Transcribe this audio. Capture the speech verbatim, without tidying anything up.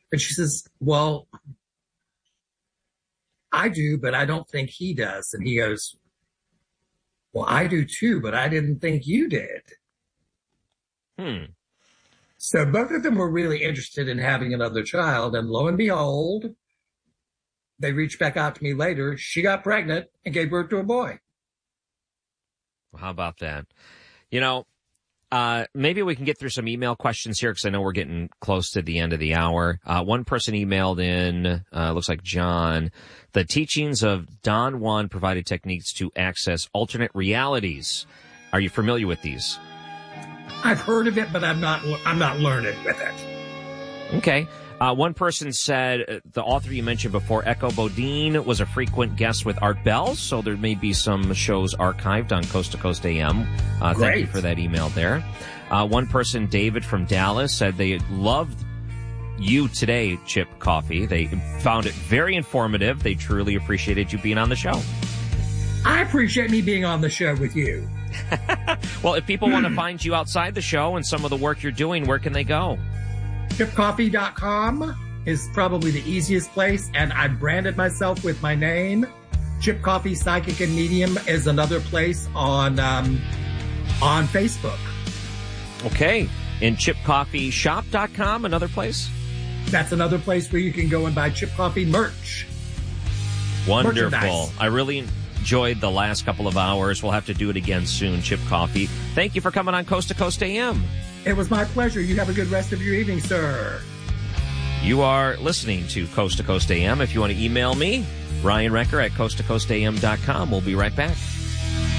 And she says, well, I do, but I don't think he does. And he goes, well, I do too, but I didn't think you did. Hmm. So both of them were really interested in having another child. And lo and behold, they reached back out to me later. She got pregnant and gave birth to a boy. Well, how about that? You know, uh, maybe we can get through some email questions here because I know we're getting close to the end of the hour. Uh, one person emailed in, uh, looks like John, the teachings of Don Juan provided techniques to access alternate realities. Are you familiar with these? I've heard of it, but I'm not, I'm not learned with it. Okay. Uh, one person said uh, the author you mentioned before, Echo Bodine, was a frequent guest with Art Bell, so there may be some shows archived on Coast to Coast A M. Uh, thank you for that email there. Uh, one person, David from Dallas, said they loved you today, Chip Coffee. They found it very informative. They truly appreciated you being on the show. I appreciate me being on the show with you. Well, if people want to find you outside the show and some of the work you're doing, where can they go? chip coffee dot com is probably the easiest place, and I branded myself with my name. Chip Coffee Psychic and Medium is another place on um, on Facebook. Okay. And chip coffee shop dot com, another place? That's another place where you can go and buy Chip Coffee merch. Wonderful. I really enjoyed the last couple of hours. We'll have to do it again soon, Chip Coffee. Thank you for coming on Coast to Coast A M. It was my pleasure. You have a good rest of your evening, sir. You are listening to Coast to Coast A M. If you want to email me, Ryan Recker at coast to coast a m dot com. We'll be right back.